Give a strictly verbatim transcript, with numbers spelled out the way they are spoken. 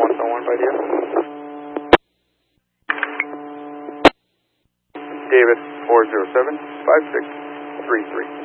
one seven one by D S. David four zero seven five six three three.